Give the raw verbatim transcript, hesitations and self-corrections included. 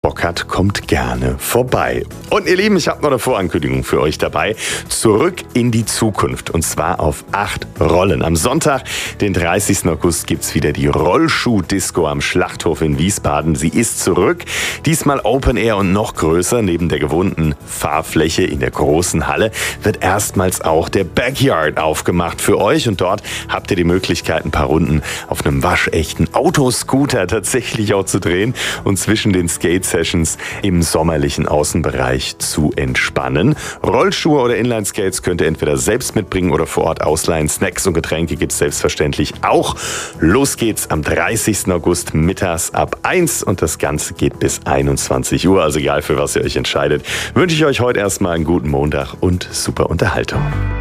Bock hat, kommt gerne vorbei. Und ihr Lieben, ich habe noch eine Vorankündigung für euch dabei. Zurück in die Zukunft. Und zwar auf acht Rollen. Am Sonntag, den dreißigsten August, gibt's wieder die Rollschuh-Disco am Schlachthof in Wiesbaden. Sie ist zurück. Diesmal Open Air und noch größer. Neben der gewohnten Fahrfläche in der großen Halle wird erstmals auch der Backyard aufgemacht für euch. Und dort habt ihr die Möglichkeit, ein paar Runden auf einem waschechten Autoscooter tatsächlich auch zu drehen und zwischen den Skates Sessions im sommerlichen Außenbereich zu entspannen. Rollschuhe oder Inline-Skates könnt ihr entweder selbst mitbringen oder vor Ort ausleihen. Snacks und Getränke gibt's selbstverständlich auch. Los geht's am dreißigsten August mittags ab eins und das Ganze geht bis einundzwanzig Uhr. Also egal für was ihr euch entscheidet, wünsche ich euch heute erstmal einen guten Montag und super Unterhaltung.